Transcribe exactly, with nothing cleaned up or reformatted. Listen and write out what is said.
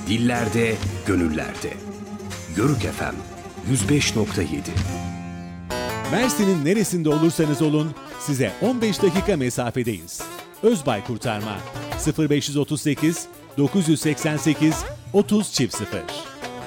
dillerde, gönüllerde. Yörük F M yüz beş nokta yedi. Mersin'in neresinde olursanız olun size on beş dakika mesafedeyiz. Özbay Kurtarma sıfır beş otuz sekiz dokuz yüz seksen sekiz otuz sıfır sıfır